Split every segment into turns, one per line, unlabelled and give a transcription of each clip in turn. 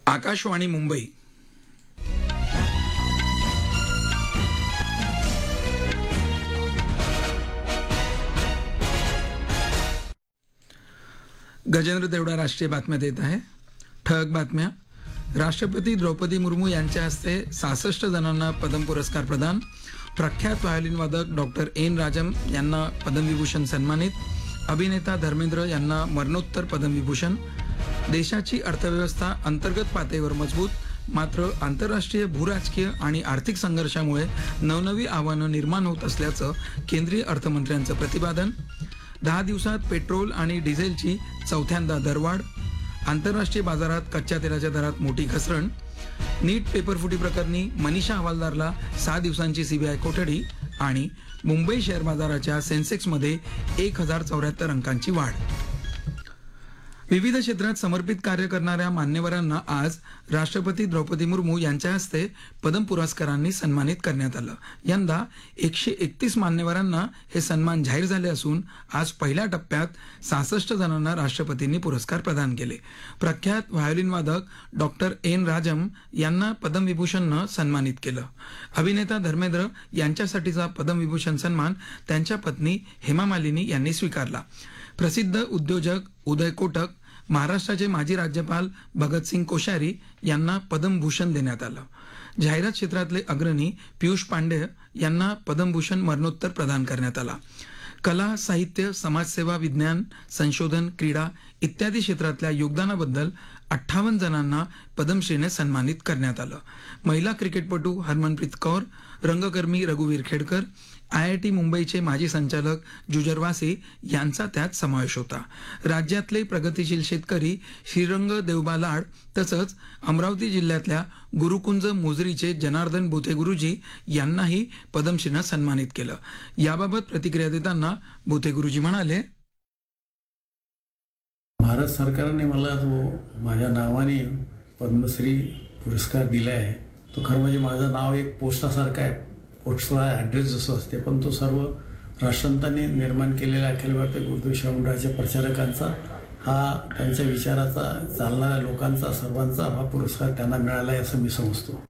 आकाशवाणी मुंबई. गजेंद्र देवडा राष्ट्रीय बातम्या देत आहे. ठळक बातम्या. राष्ट्रपती द्रौपदी मुर्मू यांच्या हस्ते 66 जणांना पद्म पुरस्कार प्रदान. प्रख्यात व्हायोलिन वादक डॉक्टर एन राजम यांना पद्मविभूषण सन्मानित. अभिनेता धर्मेंद्र यांना मरणोत्तर पद्मविभूषण. देशाची अर्थव्यवस्था अंतर्गत पातळीवर मजबूत, मात्र आंतरराष्ट्रीय भूराजकीय आणि आर्थिक संघर्षामुळे नवनवी आव्हानं निर्माण होत असल्याचं केंद्रीय अर्थमंत्र्यांचं प्रतिपादन. 10 दिवसात पेट्रोल आणि डिझेलची चौथ्यांदा दरवाढ. आंतरराष्ट्रीय बाजारात कच्च्या तेलाच्या दरात मोठी घसरण. नीट पेपरफुटी प्रकरणी मनीषा हवालदारला 6 दिवसांची सीबीआय कोठडी. आणि मुंबई शेअर बाजाराच्या सेन्सेक्समध्ये 1074 अंकांची वाढ. विविध क्षेत्रात समर्पित कार्य करणाऱ्या मान्यवरांना आज राष्ट्रपती द्रौपदी मुर्मू यांच्या हस्ते पद्म पुरस्कारांनी सन्मानित करण्यात आलं. यंदा 131 मान्यवरांना हे सन्मान जाहीर झाले असून आज पहिल्या टप्प्यात 66 जणांना राष्ट्रपतींनी पुरस्कार प्रदान केले. प्रख्यात व्हायोलिन वादक डॉक्टर एन राजम यांना पद्मविभूषणनं सन्मानित केलं. अभिनेता धर्मेंद्र यांच्यासाठीचा पद्मविभूषण सन्मान त्यांच्या पत्नी हेमा मालिनी यांनी स्वीकारला. प्रसिद्ध उद्योजक उदय कोटक, महाराष्ट्राचे माजी राज्यपाल भगतसिंग कोश्यारी यांना पद्मभूषण देण्यात आलं. जाहिरात क्षेत्रातले अग्रणी पियुष पांडे यांना पद्मभूषण मरणोत्तर प्रदान करण्यात आला. कला, साहित्य, समाजसेवा, विज्ञान, संशोधन, क्रीडा इत्यादी क्षेत्रातल्या योगदानाबद्दल 58 जणांना पद्मश्रीने सन्मानित करण्यात आलं. महिला क्रिकेटपटू हरमनप्रीत कौर, रंगकर्मी रघुवीर खेडकर, IIT मुंबईचे माजी संचालक जुजर वासी यांचा त्यात समावेश होता. राज्यातले प्रगतिशील शेतकरी श्रीरंग देवबा लाड तसंच अमरावती जिल्ह्यातल्या गुरुकुंज मोजरीचे जनार्दन बोथे गुरुजी यांनाही पद्मश्रीनं सन्मानित केलं. याबाबत प्रतिक्रिया देताना बोथे गुरुजी म्हणाले,
भारत सरकारने मला जो माझ्या नावाने पद्मश्री पुरस्कार दिला आहे तो खरं म्हणजे माझं नाव एक पोस्टासारखं आहे. पोस्टचा ॲड्रेस जसं असते, पण तो सर्व राष्ट्रसंतांनी निर्माण केलेल्या अखिल भारतीय उर्दू मंडळाच्या प्रचारकांचा, हा त्यांच्या विचाराचा चालणाऱ्या लोकांचा सर्वांचा हा पुरस्कार त्यांना मिळाला आहे असं मी समजतो.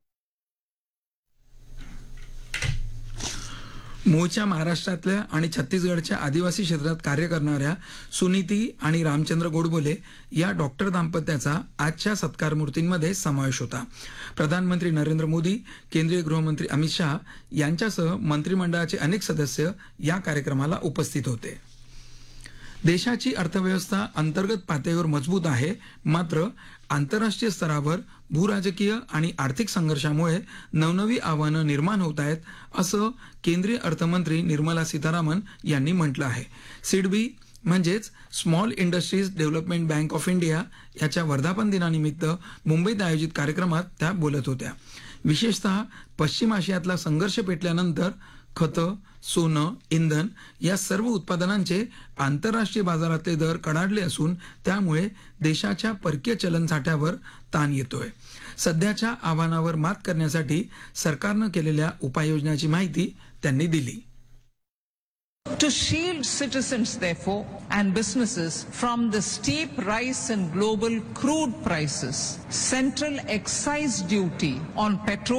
मूळच्या महाराष्ट्रातल्या आणि छत्तीसगडच्या आदिवासी क्षेत्रात कार्य करणाऱ्या सुनीती आणि रामचंद्र गोडबोले या डॉक्टर दाम्पत्याचा आजच्या सत्कार मूर्तींमध्ये समावेश होता. प्रधानमंत्री नरेंद्र मोदी, केंद्रीय गृहमंत्री अमित शहा यांच्यासह मंत्रिमंडळाचे अनेक सदस्य या कार्यक्रमाला उपस्थित होते. देशाची अर्थव्यवस्था अंतर्गत पातळीवर मजबूत आहे, मात्र आंतरराष्ट्रीय स्तरावर भूराजकीय आणि आर्थिक संघर्षामुळे नवनवी आव्हानं निर्माण होत आहेत, असं केंद्रीय अर्थमंत्री निर्मला सीतारामन यांनी म्हटलं आहे. सिडबी म्हणजेच small industries development bank of India याच्या वर्धापन दिनानिमित्त मुंबईत आयोजित कार्यक्रमात त्या बोलत होत्या. विशेषतः पश्चिम आशियातला संघर्ष पेटल्यानंतर खतं, सोनं, इंधन या सर्व उत्पादनांचे आंतरराष्ट्रीय बाजारातले दर कडाडले असून त्यामुळे देशाच्या परकीय चलन साठ्यावर ताण येतोय. सध्याच्या आव्हानावर मात करण्यासाठी सरकारनं केलेल्या उपाययोजनांची माहिती त्यांनी दिली.
To shield citizens, therefore, and businesses from the steep rise in global crude prices, central excise duty on petrol